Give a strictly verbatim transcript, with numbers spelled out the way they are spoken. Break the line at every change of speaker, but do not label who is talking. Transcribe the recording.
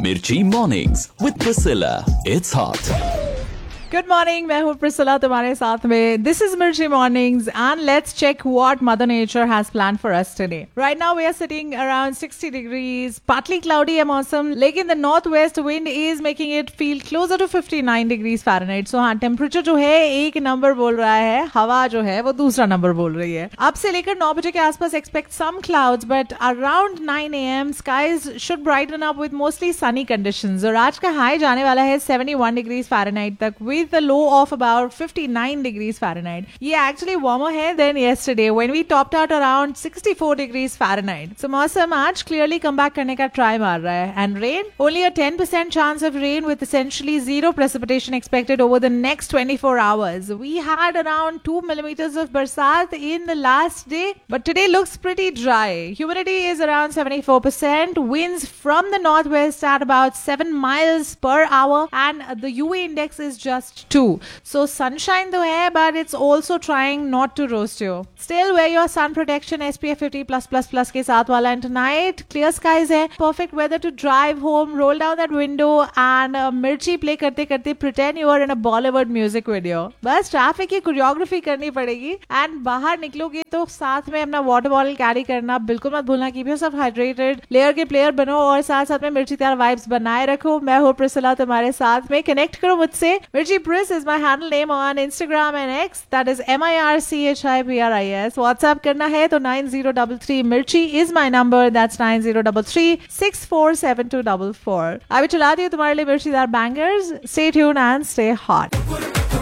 Mirchi Mornings with Priscilla. It's hot.
Good morning, मैं हूँ Priscilla तुम्हारे साथ में. दिस इज मिर्ची mornings and let's check what mother nature has plan for us today. Right now we are sitting around sixty degrees. Partly cloudy है मौसम, लेकिन the north west wind is making it feel closer to fifty nine degrees Fahrenheit. सो हाँ, temperature जो है एक number बोल रहा है, हवा जो है वो दूसरा नंबर बोल रही है. अब से लेकर नौ बजे के आसपास expect some clouds, but around nine A M skies should brighten up with mostly Sunny conditions. और आज का हाई जाने वाला है सेवेंटी वन डिग्रीज फ़ारेनहाइट तक with the low of about fifty-nine degrees Fahrenheit. ये actually warmer है than yesterday when we topped out around sixty-four degrees Fahrenheit. So मौसम आज clearly come back करने का try मार रहा है. And rain, only a ten percent chance of rain with essentially zero precipitation expected over the next twenty-four hours. We had around two millimeters of barsat in the last day, but today looks pretty dry. Humidity is around seventy-four percent. Winds from the northwest at about seven miles per hour, and the U V index is just two. So sunshine though hai, but it's also trying not to roast you. Still wear your sun protection S P F fifty plus plus plus के साथ वाला. And tonight clear skies है, perfect weather to drive home, roll down that window and uh, मिर्ची play करते करते pretend you are in a Bollywood music video. बस traffic की choreography करनी पड़ेगी. एंड बाहर निकलोगे तो साथ में अपना वाटर बॉटल कैरी करना बिल्कुल मत भूलना. कीप योरसेल्फ हाइड्रेटेड, लेयर के प्लेयर बनो और साथ साथ में मिर्ची त्यार वाइब्स बनाए रखो. मैं हूँ प्रिसिला तुम्हारे साथ में. कनेक्ट करो मुझसे. मिर्ची Pris is my handle name on Instagram and X. That is M I R C H I P R I S. WhatsApp करना है तो nine zero three three Mirchi is my number. That's nine zero three three six four seven two four four. अभी चलाती हूँ तुम्हारे लिए मिर्चीदार bangers. Stay tuned and stay hot.